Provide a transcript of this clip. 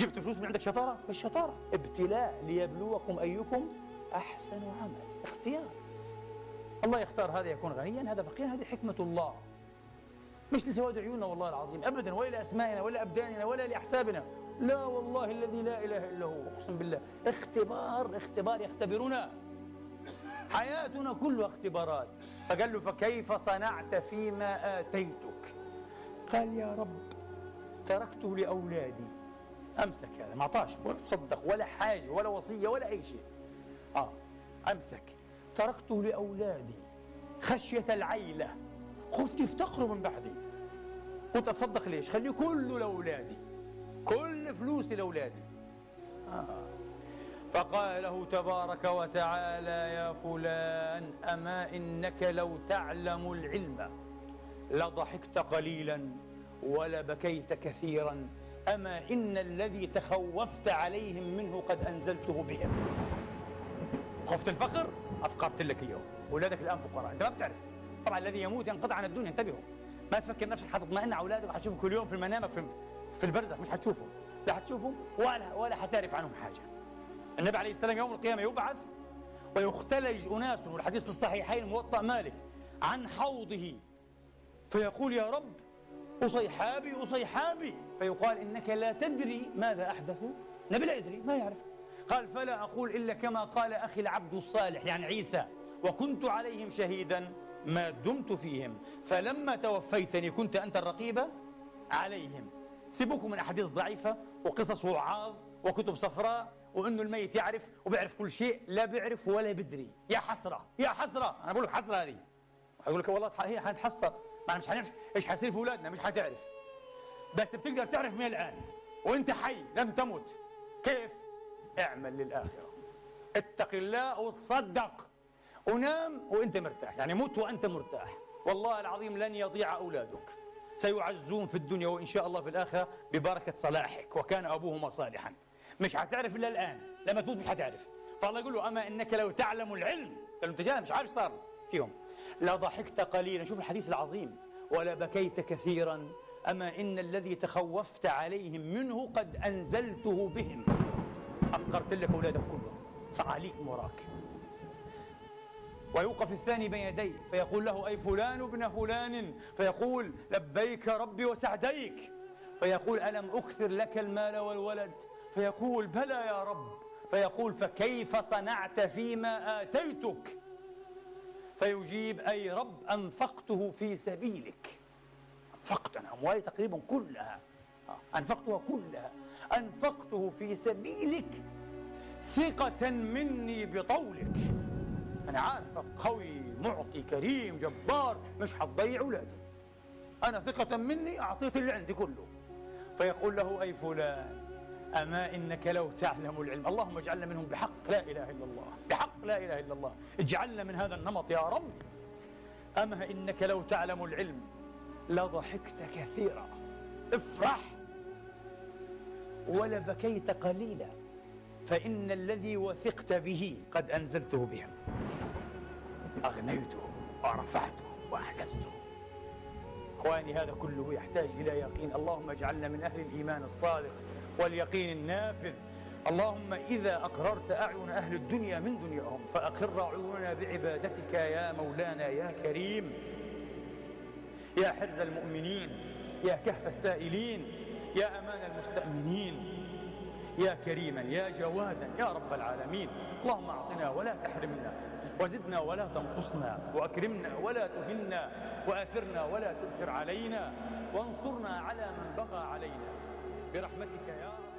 جبت فلوس من عندك شطارة؟ مش شطارة، ابتلاء ليبلوكم أيكم أحسن عمل، اختيار. الله يختار هذا يكون غنيا، هذا فقيرا، هذه حكمة الله، مش لسواد عيوننا والله العظيم أبدا، ولا لأسمائنا ولا أبداننا ولا لأحسابنا، لا والله الذي لا إله إلا هو، أقسم بالله اختبار، اختبار يختبرنا، حياتنا كلها اختبارات. فقال له فكيف صنعت فيما آتيتك؟ قال يا رب تركته لأولادي. أمسك هذا، ما أعطاش ولا تصدق ولا حاجة ولا وصية ولا أي شيء. أمسك، تركته لأولادي خشية العيلة، خفت يفتقروا من بعدي، كنت أتصدق ليش؟ خليه كله لأولادي، كل فلوسي لأولادي. فقال له تبارك وتعالى يا فلان أما إنك لو تعلم العلم لضحكت قليلا ولبكيت كثيرا، أما إن الذي تخوفت عليهم منه قد أنزلته بهم. خفت الفقر؟ أفقرت لك اليوم، أولادك الآن فقراء، أنت ما بتعرف. طبعا الذي يموت ينقطع عن الدنيا، انتبهوا، ما تفكر نفسك حتطمئن على أولادك وحتشوفه كل يوم في منامك في البرزخ، مش حتشوفه، لا حتشوفه ولا حتعرف عنهم حاجة. النبي عليه السلام يوم القيامة يبعث ويختلج أناس، والحديث في الصحيحين موطأ مالك، عن حوضه، فيقول يا رب أصيحابي أصيحابي، فيقال إنك لا تدري ماذا أحدثوا. النبي لا يدري، ما يعرف. قال فلا أقول إلا كما قال أخي العبد الصالح، يعني عيسى، وكنت عليهم شهيدا ما دمت فيهم، فلما توفيتني كنت أنت الرقيب عليهم. سيبوكم من أحاديث ضعيفة وقصص ووعاظ وكتب صفراء وإنه الميت يعرف وبيعرف كل شيء، لا بيعرف ولا بدري. يا حسرة يا حسرة، أنا بقول لك حسرة هذه. أقول لك والله هي حنتحسر، ما مش حنعرف إيش حيصير في أولادنا، مش حتعرف، بس بتقدر تعرف من الآن وأنت حي لم تمت. كيف؟ اعمل للآخرة، اتق الله وتصدق ونام وأنت مرتاح، يعني مت وأنت مرتاح. والله العظيم لن يضيع أولادك، سيعزون في الدنيا وإن شاء الله في الآخرة ببركة صلاحك، وكان أبوهما صالحا. مش هتعرف إلا الآن، لما تموت مش هتعرف. فالله يقول له أما إنك لو تعلم العلم، قال أنت جاهل مش عارف صار فيهم، لا ضحكت قليلا، شوف الحديث العظيم، ولا بكيت كثيرا، أما إن الذي تخوفت عليهم منه قد أنزلته بهم. أفقرت لك أولادك كلهم، صعاليك وراك. ويوقف الثاني بين يديه فيقول له أي فلان ابن فلان، فيقول لبيك ربي وسعديك، فيقول ألم أكثر لك المال والولد؟ فيقول بلى يا رب. فيقول فكيف صنعت فيما آتيتك؟ فيجيب أي رب أنفقته في سبيلك. أنفقت أنا أموالي تقريبا كلها، أنفقتها كلها، أنفقته في سبيلك ثقة مني بطولك، أنا عارفك قوي معطي كريم جبار، مش حتضيع أولادي، أنا ثقة مني أعطيت اللي عندي كله. فيقول له أي فلان أما إنك لو تعلم العلم، اللهم اجعلنا منهم بحق لا إله إلا الله، بحق لا إله إلا الله، اجعلنا من هذا النمط يا رب. أما إنك لو تعلم العلم لضحكت كثيرا، افرح، ولبكيت قليلا، فإن الذي وثقت به قد أنزلته بهم، أغنيته ورفعته وأعززته. إخواني هذا كله يحتاج إلى يقين. اللهم اجعلنا من أهل الإيمان الصادق واليقين النافذ. اللهم إذا أقررت أعين أهل الدنيا من دنياهم فأقر عيوننا بعبادتك يا مولانا يا كريم، يا حرز المؤمنين، يا كهف السائلين، يا أمان المستأمنين، يا كريما يا جوادا يا رب العالمين. اللهم أعطنا ولا تحرمنا، وزدنا ولا تنقصنا، وأكرمنا ولا تهنا، وآثرنا ولا تؤثر علينا، وانصرنا على من بغى علينا برحمتك يا رب.